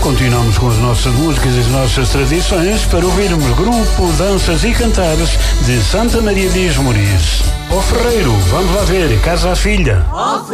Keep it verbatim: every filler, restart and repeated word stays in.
continuamos com as nossas músicas e as nossas tradições para ouvirmos grupo, danças e cantares de Santa Maria de Esmoriz. Ó Ferreiro, vamos lá ver, casa à filha.